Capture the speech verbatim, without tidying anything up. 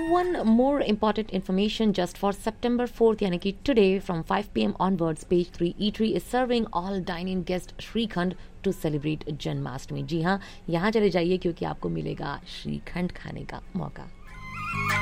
One more important information just for September fourth यानी कि today from five P M onwards page three eatery is serving all dining guest shrikhand to celebrate Janmashtami. जी हाँ, यहाँ चले जाइए क्योंकि आपको मिलेगा श्रीखंड खाने का मौका।